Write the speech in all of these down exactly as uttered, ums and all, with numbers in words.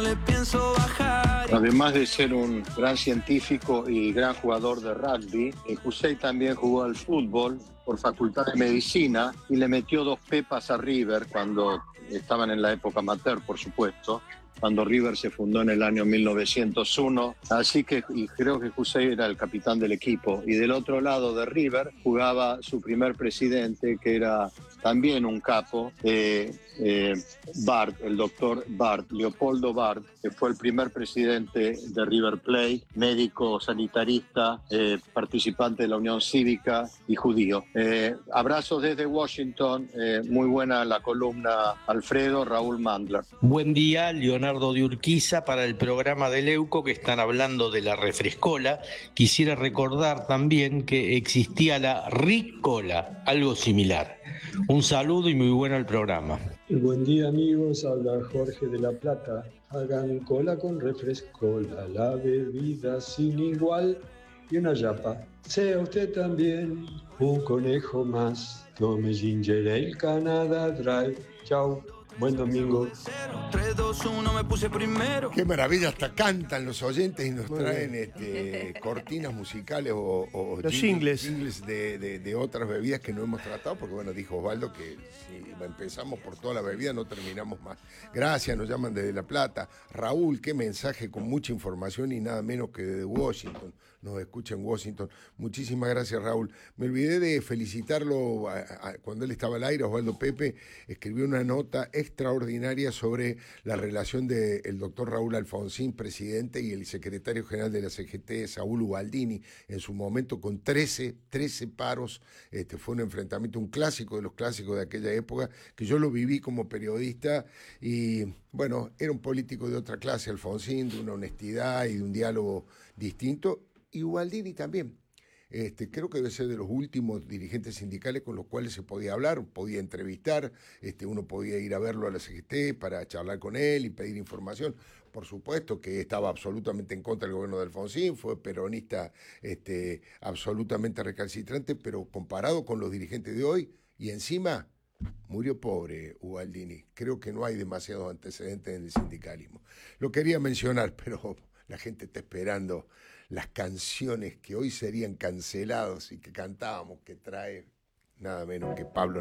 le pienso bajar. Además de ser un gran científico y gran jugador de rugby, Jusey también jugó al fútbol por Facultad de Medicina y le metió dos pepas a River cuando estaban en la época amateur, por supuesto, cuando River se fundó en el año mil novecientos uno. Así que y creo que Jusey era el capitán del equipo. Y del otro lado de River jugaba su primer presidente, que era también un capo, eh, eh, Bart, el doctor Bart, Leopoldo Bart, que fue el primer presidente de River Plate, médico, sanitarista, eh, participante de la Unión Cívica y judío. Eh, abrazos desde Washington, eh, muy buena la columna Alfredo, Raúl Mandler. Buen día, Leonardo de Urquiza, para el programa de Leuco que están hablando de la refrescola. Quisiera recordar también que existía la Ricola, algo similar. Un saludo y muy bueno el programa. Buen día, amigos, habla Jorge de La Plata. Hagan cola con refrescola, la bebida sin igual y una yapa. Sea usted también un conejo más. Tome Ginger Ale Canada Dry. Chao. Buen domingo. tres, dos, uno, me puse primero. Qué maravilla, hasta cantan los oyentes y nos traen este, cortinas musicales o, o los jingles, jingles de, de, de otras bebidas que no hemos tratado, porque bueno, dijo Osvaldo que si empezamos por toda la bebida no terminamos más. Gracias, nos llaman desde La Plata. Raúl, qué mensaje con mucha información y nada menos que desde Washington. Nos escucha en Washington. Muchísimas gracias, Raúl. Me olvidé de felicitarlo a, a, cuando él estaba al aire. Osvaldo Pepe escribió una nota extraordinaria sobre la relación del doctor Raúl Alfonsín, presidente, y el secretario general de la C G T, Saúl Ubaldini, en su momento con trece, trece paros. Este, fue un enfrentamiento, un clásico de los clásicos de aquella época, que yo lo viví como periodista y, bueno, era un político de otra clase, Alfonsín, de una honestidad y de un diálogo distinto. Y Ubaldini también. Este, creo que debe ser de los últimos dirigentes sindicales con los cuales se podía hablar, podía entrevistar, este, uno podía ir a verlo a la C G T para charlar con él y pedir información. Por supuesto que estaba absolutamente en contra del gobierno de Alfonsín, fue peronista este, absolutamente recalcitrante, pero comparado con los dirigentes de hoy, y encima murió pobre Ubaldini. Creo que no hay demasiados antecedentes en el sindicalismo. Lo quería mencionar, pero la gente está esperando las canciones que hoy serían cancelados y que cantábamos, que trae nada menos que Pablo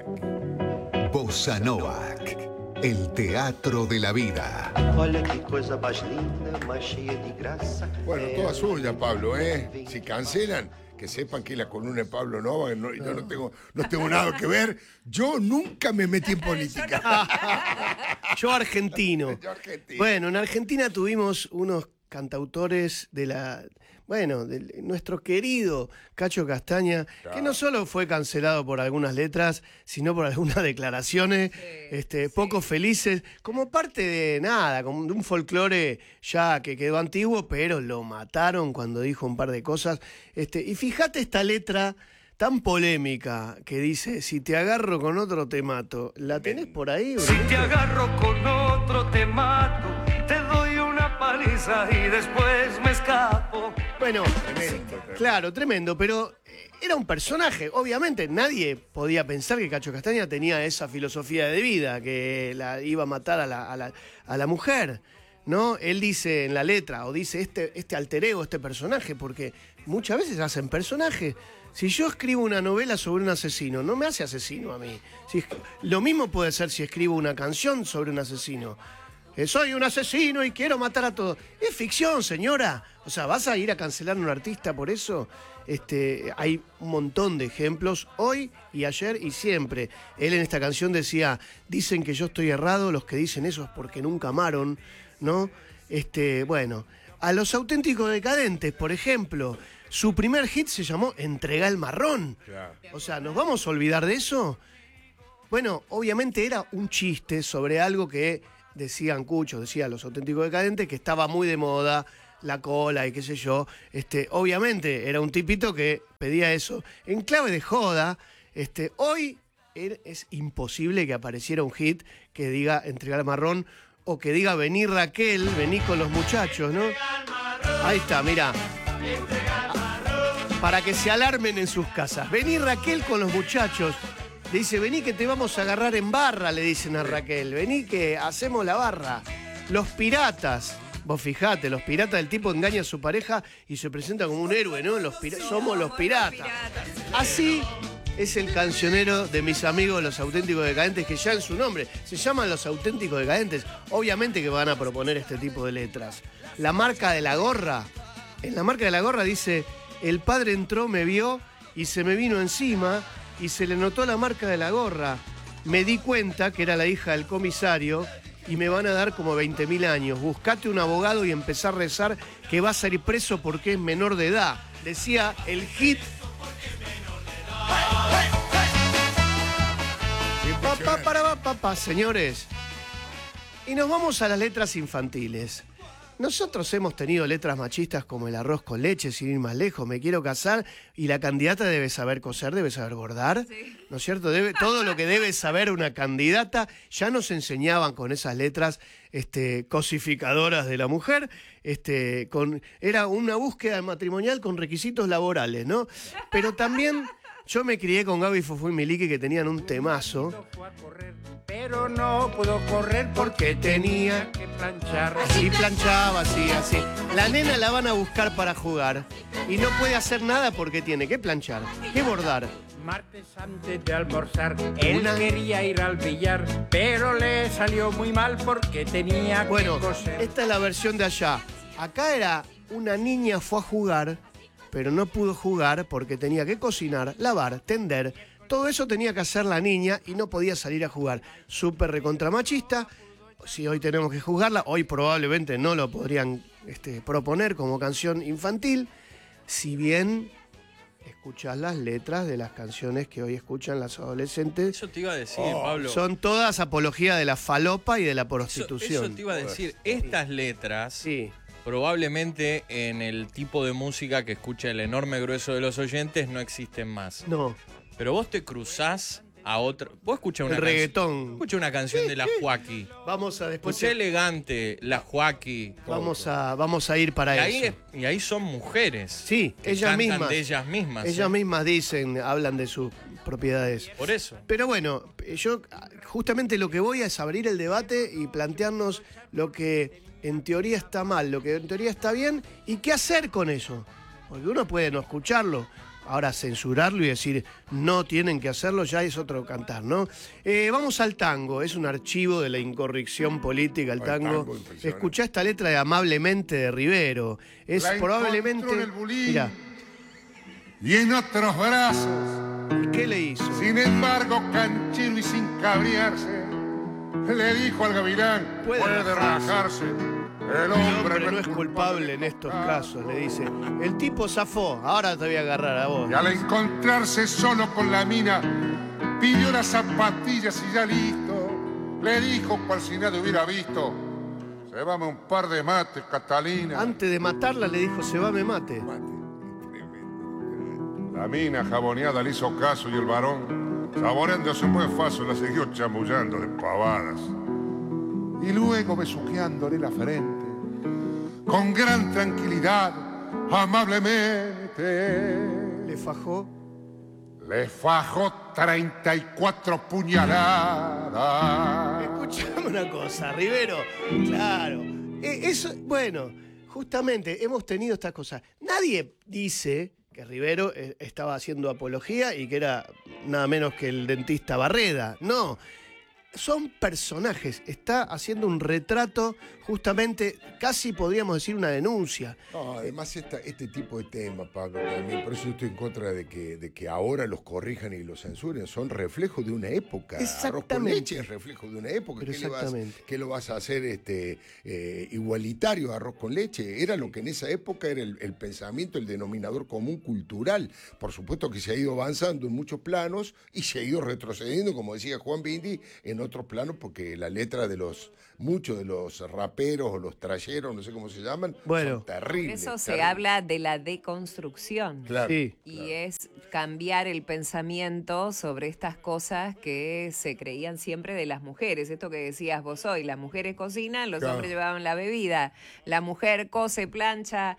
Novak. Bossa Novak, el teatro de la vida. Bueno, toda suya, Pablo, ¿eh? Si cancelan, que sepan que la columna de Pablo Novak, no, yo no tengo, no tengo nada que ver. Yo nunca me metí en política. Yo argentino. Yo argentino. Bueno, en Argentina tuvimos unos cantautores de la, bueno, de nuestro querido Cacho Castaña, claro, que no solo fue cancelado por algunas letras, sino por algunas declaraciones sí, este, sí. poco felices, como parte de nada, como de un folclore ya que quedó antiguo, pero lo mataron cuando dijo un par de cosas. Este, y fíjate esta letra tan polémica que dice: si te agarro con otro te mato. ¿La tenés por ahí? Si te agarro con otro te mato, te doy una paliza y después me escapo. Bueno, tremendo, claro, tremendo, pero era un personaje. Obviamente nadie podía pensar que Cacho Castaña tenía esa filosofía de vida, que la iba a matar a la, a la, a la mujer, ¿no? Él dice en la letra, o dice este, este alter ego, este personaje, porque muchas veces hacen personajes. Si yo escribo una novela sobre un asesino, no me hace asesino a mí. Si, lo mismo puede ser si escribo una canción sobre un asesino. Eh, soy un asesino y quiero matar a todos. Es ficción, señora. O sea, ¿vas a ir a cancelar a un artista por eso? Este, hay un montón de ejemplos hoy y ayer y siempre. Él en esta canción decía: dicen que yo estoy errado, los que dicen eso es porque nunca amaron, ¿no? Este, bueno, a Los Auténticos Decadentes, por ejemplo, su primer hit se llamó Entregá el marrón. Claro. O sea, ¿nos vamos a olvidar de eso? Bueno, obviamente era un chiste sobre algo que decían Cucho, decía Los Auténticos Decadentes, que estaba muy de moda, la cola y qué sé yo. Este, obviamente era un tipito que pedía eso. En clave de joda, este, hoy es imposible que apareciera un hit que diga Entregar el marrón o que diga Vení Raquel, vení con los muchachos, ¿no? Ahí está, mira. Para que se alarmen en sus casas. Vení Raquel con los muchachos. Le dice: vení que te vamos a agarrar en barra, le dicen a Raquel. Vení que hacemos la barra. Los piratas. Vos fijate, los piratas, el tipo engaña a su pareja y se presenta como un héroe, ¿no? Los pira- somos los piratas. Así es el cancionero de mis amigos Los Auténticos Decadentes, que ya en su nombre se llaman Los Auténticos Decadentes. Obviamente que van a proponer este tipo de letras. La marca de la gorra. En la marca de la gorra dice: el padre entró, me vio y se me vino encima y se le notó la marca de la gorra. Me di cuenta que era la hija del comisario y me van a dar como veinte mil años. Buscate un abogado y empezá a rezar que va a salir preso porque es menor de edad. Decía el hit. Pa, pa, para, pa, pa, pa, señores. Y nos vamos a las letras infantiles. Nosotros hemos tenido letras machistas como el arroz con leche, sin ir más lejos, me quiero casar, y la candidata debe saber coser, debe saber bordar, sí. ¿No es cierto? Debe, todo lo que debe saber una candidata, ya nos enseñaban con esas letras este, cosificadoras de la mujer, este, con, era una búsqueda matrimonial con requisitos laborales, ¿no? Pero también yo me crié con Gaby Fofú y Miliki, que tenían un temazo. Pero no pudo correr porque tenía que planchar. Así planchaba, así, así. La nena la van a buscar para jugar y no puede hacer nada porque tiene que planchar, que bordar. Martes antes de almorzar, él Una... quería ir al billar, pero le salió muy mal porque tenía bueno, que coser. Esta es la versión de allá. Acá era una niña fue a jugar, pero no pudo jugar porque tenía que cocinar, lavar, tender. Todo eso tenía que hacer la niña y no podía salir a jugar. Súper recontra machista. Si hoy tenemos que juzgarla, hoy probablemente no lo podrían este, proponer como canción infantil. Si bien escuchás las letras de las canciones que hoy escuchan las adolescentes. Eso te iba a decir, oh, Pablo. Son todas apología de la falopa y de la prostitución. Eso, eso te iba a decir. Estas letras, sí. probablemente en el tipo de música que escucha el enorme grueso de los oyentes no existen más. No. Pero vos te cruzás a otra. Vos escuchás una el reggaetón. Escucha una canción sí, de la Joaquí. Vamos a después. Escuché elegante, la Joaquí. Vamos a, vamos a ir para y ahí, eso. Y ahí son mujeres. Sí, ellas mismas. De ellas mismas. Ellas ¿eh? mismas dicen, hablan de sus propiedades. Por eso. Pero bueno, yo justamente lo que voy a es abrir el debate y plantearnos lo que en teoría está mal, lo que en teoría está bien y qué hacer con eso. Porque uno puede no escucharlo. Ahora censurarlo y decir no tienen que hacerlo ya es otro cantar, ¿no? Eh, vamos al tango, es un archivo de la incorrección política el tango. tango Escuchá esta letra de Amablemente de Rivero. Es la probablemente. En el bulín, mirá. Y en otros brazos. ¿Y qué le hizo? Sin embargo, canchero y sin cabriarse, le dijo al gavilán: puede, puede relajarse. relajarse. El hombre, el hombre no es culpable en estos casos, le dice. El tipo zafó, ahora te voy a agarrar a vos. Y al encontrarse solo con la mina, pidió las zapatillas y ya listo, le dijo cual si nadie hubiera visto: cebame un par de mates, Catalina. Antes de matarla le dijo: cebame mate. La mina jaboneada le hizo caso y el varón, saboreando su buen faso, la siguió chamullando de pavadas. Y luego besuqueándole la frente, con gran tranquilidad, amablemente, le fajó. Le fajó treinta y cuatro puñaladas. Escuchame una cosa, Rivero. Claro. Eso, bueno, justamente hemos tenido estas cosas. Nadie dice que Rivero estaba haciendo apología y que era nada menos que el dentista Barreda. No. Son personajes, está haciendo un retrato, justamente, casi podríamos decir una denuncia. No, además esta, este tipo de temas, Pablo, también, por eso yo estoy en contra de que, de que ahora los corrijan y los censuren, son reflejo de una época. Exactamente. Arroz con leche es reflejo de una época. Pero ¿Qué, exactamente. Le vas, ¿Qué lo vas a hacer este, eh, igualitario a arroz con leche? Era lo que en esa época era el, el pensamiento, el denominador común cultural. Por supuesto que se ha ido avanzando en muchos planos y se ha ido retrocediendo, como decía Juan Bindi, en otros planos, porque la letra de los muchos de los raperos o los trayeros, no sé cómo se llaman, bueno, son terribles. Por eso terribles. se habla de la deconstrucción. Claro, sí, y claro. es cambiar el pensamiento sobre estas cosas que se creían siempre de las mujeres. Esto que decías vos hoy, las mujeres cocinan, los claro. hombres llevaban la bebida, la mujer cose, plancha.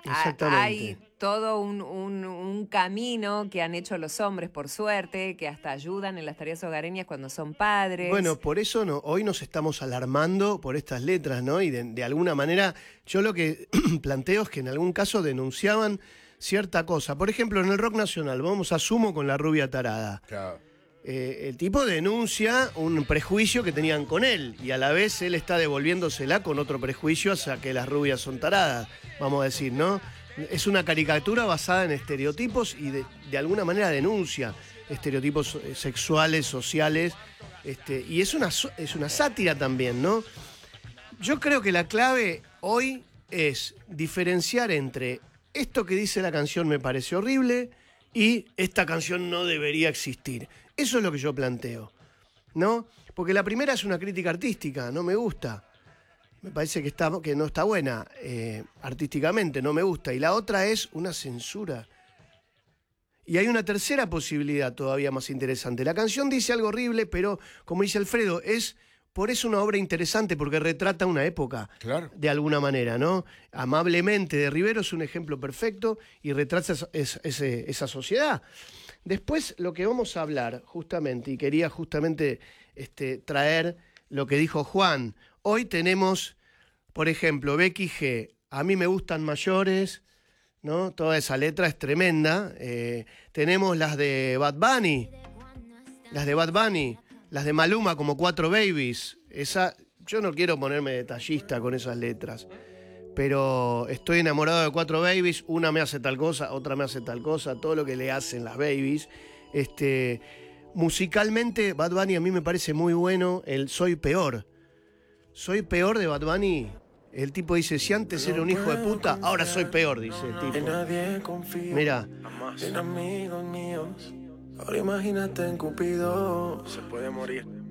Exactamente. Hay todo un, un, un camino que han hecho los hombres, por suerte, que hasta ayudan en las tareas hogareñas cuando son padres. Bueno, por eso no, hoy nos estamos alarmando por estas letras, ¿no? Y de, de alguna manera, yo lo que planteo es que en algún caso denunciaban cierta cosa. Por ejemplo, en el rock nacional, vamos a Sumo con La Rubia Tarada. Claro. Eh, el tipo denuncia un prejuicio que tenían con él y a la vez él está devolviéndosela con otro prejuicio hacia que las rubias son taradas, vamos a decir, ¿no? Es una caricatura basada en estereotipos y de, de alguna manera denuncia estereotipos sexuales, sociales, este, y es una, es una sátira también, ¿no? Yo creo que la clave hoy es diferenciar entre esto que dice la canción me parece horrible y esta canción no debería existir. Eso es lo que yo planteo, ¿no? Porque la primera es una crítica artística, no me gusta. Me parece que, está, que no está buena eh, artísticamente, no me gusta. Y la otra es una censura. Y hay una tercera posibilidad todavía más interesante. La canción dice algo horrible, pero como dice Alfredo, es por eso una obra interesante, porque retrata una época, claro, de alguna manera, ¿no? Amablemente de Rivero es un ejemplo perfecto y retrata esa, esa, esa sociedad. Después lo que vamos a hablar justamente, y quería justamente este, traer lo que dijo Juan. Hoy tenemos, por ejemplo, Becky G, A mí me gustan mayores, ¿no? Toda esa letra es tremenda. Eh, tenemos las de Bad Bunny, las de Bad Bunny, las de Maluma como Cuatro Babies. Esa, yo no quiero ponerme detallista con esas letras, pero estoy enamorado de Cuatro Babies, una me hace tal cosa, otra me hace tal cosa, todo lo que le hacen las babies. Este, musicalmente, Bad Bunny a mí me parece muy bueno, el Soy Peor. Soy peor de Bad Bunny. El tipo dice, si antes era un hijo de puta, ahora soy peor, dice el tipo. Mira. En amigos míos, ahora imagínate en Cupido. Se puede morir.